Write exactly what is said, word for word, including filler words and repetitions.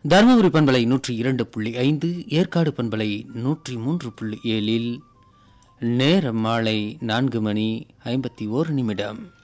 தருமபுரி பண்பலை நூற்றி இரண்டு புள்ளி ஐந்து, ஏற்காடு பண்பலை நூற்றி மூன்று புள்ளி ஏழில் நேரம் மாலை நான்கு மணி ஐம்பத்தி ஓரு நிமிடம்.